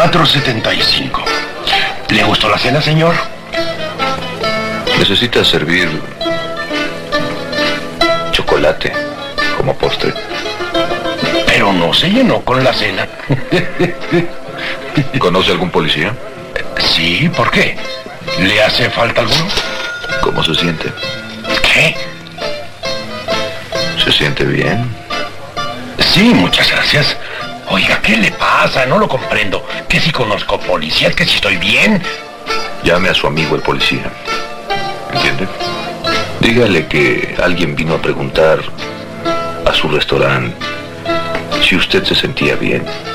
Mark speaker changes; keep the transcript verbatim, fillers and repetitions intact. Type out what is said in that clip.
Speaker 1: cuatro setenta y cinco. ¿Le gustó la cena, señor?
Speaker 2: Necesita servir chocolate como postre.
Speaker 1: Pero no se llenó con la cena.
Speaker 2: ¿Conoce algún policía?
Speaker 1: Sí, ¿por qué? ¿Le hace falta alguno?
Speaker 2: ¿Cómo se siente?
Speaker 1: ¿Qué?
Speaker 2: ¿Se siente bien?
Speaker 1: Sí, muchas gracias. Oiga, ¿qué le pasa? No lo comprendo. ¿Que si conozco policías? ¿Que si estoy bien?
Speaker 2: Llame a su amigo el policía. ¿Entiende? Dígale que alguien vino a preguntar a su restaurante si usted se sentía bien.